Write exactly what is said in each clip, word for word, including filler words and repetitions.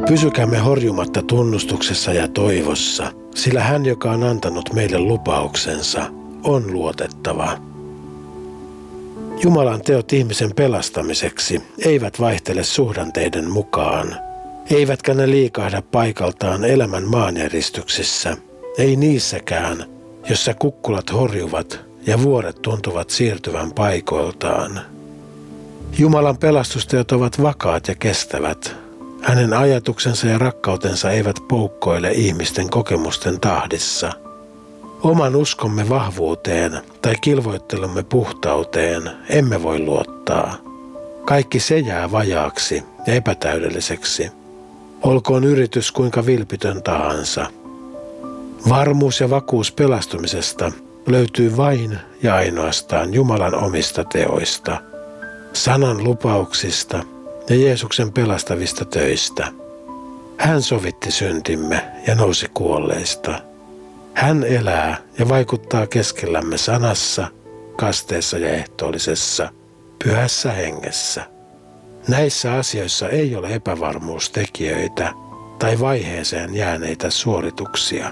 Pysykäämme horjumatta tunnustuksessa ja toivossa, sillä hän, joka on antanut meille lupauksensa, on luotettava. Jumalan teot ihmisen pelastamiseksi eivät vaihtele suhdanteiden mukaan, eivätkä ne liikahda paikaltaan elämän maanjäristyksissä, ei niissäkään, jossa kukkulat horjuvat ja vuoret tuntuvat siirtyvän paikoiltaan. Jumalan pelastusteot ovat vakaat ja kestävät. Hänen ajatuksensa ja rakkautensa eivät poukkoile ihmisten kokemusten tahdissa. Oman uskomme vahvuuteen tai kilvoittelumme puhtauteen emme voi luottaa. Kaikki se jää vajaaksi ja epätäydelliseksi. Olkoon yritys kuinka vilpitön tahansa. Varmuus ja vakuus pelastumisesta löytyy vain ja ainoastaan Jumalan omista teoista, sanan lupauksista ja Jeesuksen pelastavista töistä. Hän sovitti syntimme ja nousi kuolleista. Hän elää ja vaikuttaa keskellämme sanassa, kasteessa ja ehtoollisessa, pyhässä hengessä. Näissä asioissa ei ole epävarmuustekijöitä tai vaiheeseen jääneitä suorituksia.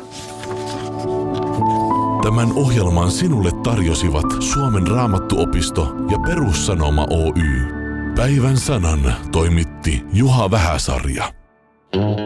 Tämän ohjelman sinulle tarjosivat Suomen Raamattuopisto ja Perussanoma Oy. Päivän sanan toimitti Juha Vähäsarja.